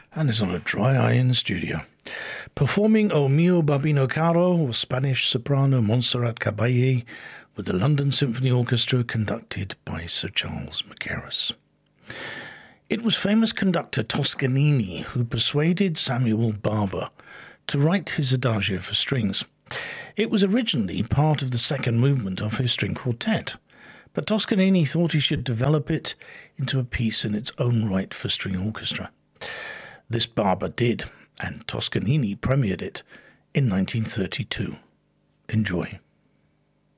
and is on a dry eye in the studio. Performing O Mio Babino Caro was Spanish soprano Montserrat Caballé with the London Symphony Orchestra conducted by Sir Charles Mackerras. It was famous conductor Toscanini who persuaded Samuel Barber to write his Adagio for strings. It was originally part of the second movement of his string quartet, but Toscanini thought he should develop it into a piece in its own right for string orchestra. This Barber did, and Toscanini premiered it in 1932. Enjoy.